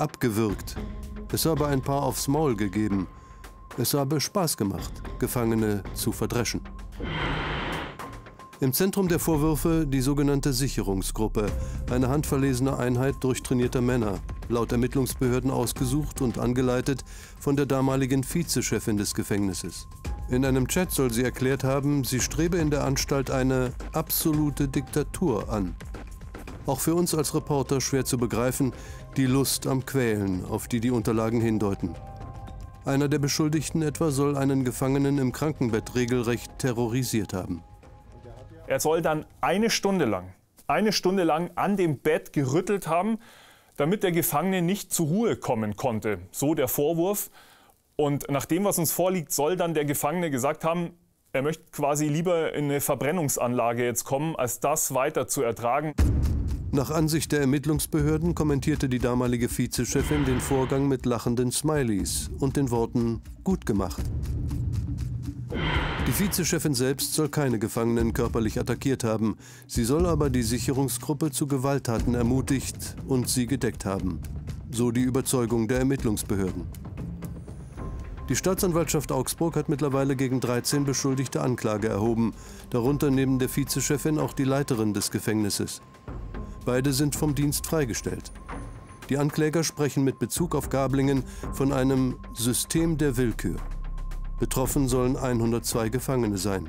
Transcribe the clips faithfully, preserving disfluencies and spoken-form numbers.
abgewürgt. Es habe ein paar aufs Maul gegeben. Es habe Spaß gemacht, Gefangene zu verdreschen. Im Zentrum der Vorwürfe die sogenannte Sicherungsgruppe, eine handverlesene Einheit durchtrainierter Männer, laut Ermittlungsbehörden ausgesucht und angeleitet von der damaligen Vizechefin des Gefängnisses. In einem Chat soll sie erklärt haben, sie strebe in der Anstalt eine absolute Diktatur an. Auch für uns als Reporter schwer zu begreifen, die Lust am Quälen, auf die die Unterlagen hindeuten. Einer der Beschuldigten etwa soll einen Gefangenen im Krankenbett regelrecht terrorisiert haben. Er soll dann eine Stunde lang, eine Stunde lang an dem Bett gerüttelt haben, damit der Gefangene nicht zur Ruhe kommen konnte. So der Vorwurf. Und nach dem, was uns vorliegt, soll dann der Gefangene gesagt haben, er möchte quasi lieber in eine Verbrennungsanlage jetzt kommen, als das weiter zu ertragen. Nach Ansicht der Ermittlungsbehörden kommentierte die damalige Vizechefin den Vorgang mit lachenden Smileys und den Worten „gut gemacht“. Die Vizechefin selbst soll keine Gefangenen körperlich attackiert haben. Sie soll aber die Sicherungsgruppe zu Gewalttaten ermutigt und sie gedeckt haben. So die Überzeugung der Ermittlungsbehörden. Die Staatsanwaltschaft Augsburg hat mittlerweile gegen dreizehn Beschuldigte Anklage erhoben, darunter neben der Vizechefin auch die Leiterin des Gefängnisses. Beide sind vom Dienst freigestellt. Die Ankläger sprechen mit Bezug auf Gablingen von einem System der Willkür. Betroffen sollen hundertzwei Gefangene sein.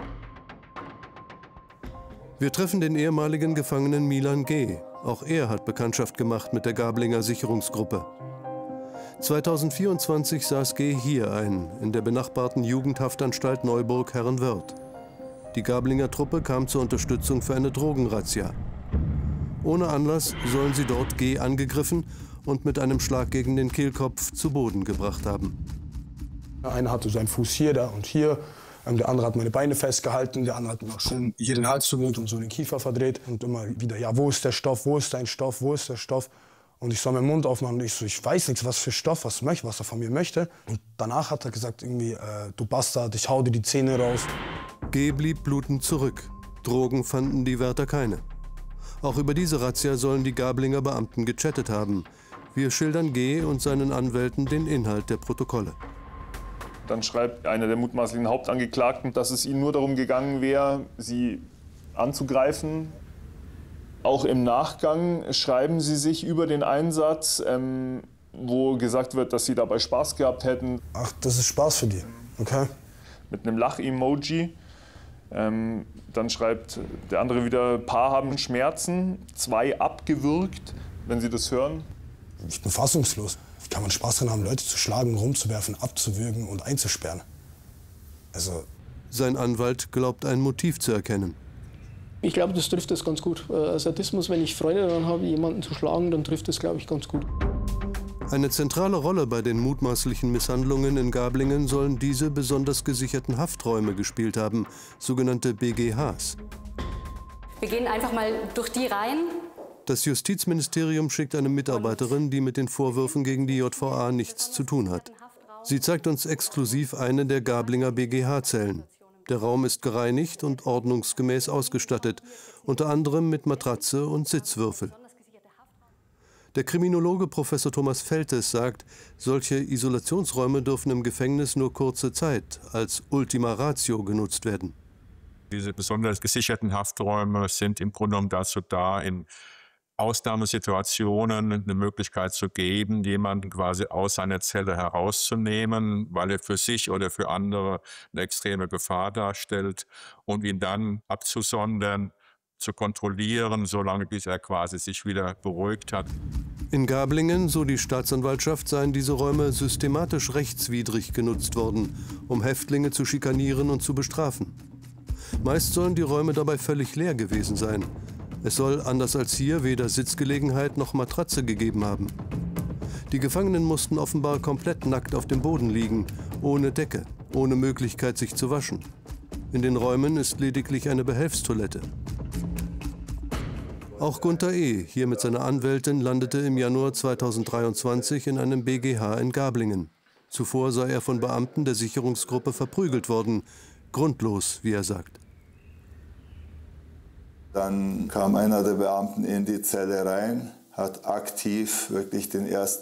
Wir treffen den ehemaligen Gefangenen Milan G. Auch er hat Bekanntschaft gemacht mit der Gablinger Sicherungsgruppe. zweitausendvierundzwanzig saß G. hier ein, in der benachbarten Jugendhaftanstalt Neuburg-Herrenwörth. Die Gablinger Truppe kam zur Unterstützung für eine Drogenrazzia. Ohne Anlass sollen sie dort G. angegriffen und mit einem Schlag gegen den Kehlkopf zu Boden gebracht haben. Einer hatte seinen Fuß hier, da und hier. Der andere hat meine Beine festgehalten, der andere hat mir auch schön hier den Hals zugedrückt und so den Kiefer verdreht. Und immer wieder, ja, wo ist der Stoff, wo ist dein Stoff, wo ist der Stoff? Und ich soll meinen Mund aufmachen und ich so, ich weiß nichts, was für Stoff, was möchte, was er von mir möchte. Und danach hat er gesagt, irgendwie, äh, du Bastard, ich hau dir die Zähne raus. G. blieb blutend zurück. Drogen fanden die Wärter keine. Auch über diese Razzia sollen die Gablinger Beamten gechattet haben. Wir schildern G. und seinen Anwälten den Inhalt der Protokolle. Dann schreibt einer der mutmaßlichen Hauptangeklagten, dass es ihnen nur darum gegangen wäre, sie anzugreifen. Auch im Nachgang schreiben sie sich über den Einsatz, ähm, wo gesagt wird, dass sie dabei Spaß gehabt hätten. Ach, das ist Spaß für die, okay. Mit einem Lach-Emoji. Ähm, dann schreibt der andere wieder, Paar haben Schmerzen, zwei abgewürgt, wenn Sie das hören. Ich bin fassungslos. Wie kann man Spaß daran haben, Leute zu schlagen, rumzuwerfen, abzuwürgen und einzusperren? Also. Sein Anwalt glaubt, ein Motiv zu erkennen. Ich glaube, das trifft das ganz gut. Äh, Sadismus, wenn ich Freude daran habe, jemanden zu schlagen, dann trifft das, glaube ich, ganz gut. Eine zentrale Rolle bei den mutmaßlichen Misshandlungen in Gablingen sollen diese besonders gesicherten Hafträume gespielt haben, sogenannte B G Hs. Wir gehen einfach mal durch die rein. Das Justizministerium schickt eine Mitarbeiterin, die mit den Vorwürfen gegen die J V A nichts zu tun hat. Sie zeigt uns exklusiv eine der Gablinger B G H-Zellen. Der Raum ist gereinigt und ordnungsgemäß ausgestattet, unter anderem mit Matratze und Sitzwürfel. Der Kriminologe Professor Thomas Feltes sagt, solche Isolationsräume dürfen im Gefängnis nur kurze Zeit als Ultima Ratio genutzt werden. Diese besonders gesicherten Hafträume sind im Grunde genommen dazu da, in Ausnahmesituationen eine Möglichkeit zu geben, jemanden quasi aus seiner Zelle herauszunehmen, weil er für sich oder für andere eine extreme Gefahr darstellt und ihn dann abzusondern, zu kontrollieren, solange bis er quasi sich wieder beruhigt hat. In Gablingen, so die Staatsanwaltschaft, seien diese Räume systematisch rechtswidrig genutzt worden, um Häftlinge zu schikanieren und zu bestrafen. Meist sollen die Räume dabei völlig leer gewesen sein. Es soll, anders als hier, weder Sitzgelegenheit noch Matratze gegeben haben. Die Gefangenen mussten offenbar komplett nackt auf dem Boden liegen, ohne Decke, ohne Möglichkeit, sich zu waschen. In den Räumen ist lediglich eine Behelfstoilette. Auch Gunther E., hier mit seiner Anwältin, landete im Januar zweitausenddreiundzwanzig in einem B G H in Gablingen. Zuvor sei er von Beamten der Sicherungsgruppe verprügelt worden. Grundlos, wie er sagt. Dann kam einer der Beamten in die Zelle rein, hat aktiv wirklich den ersten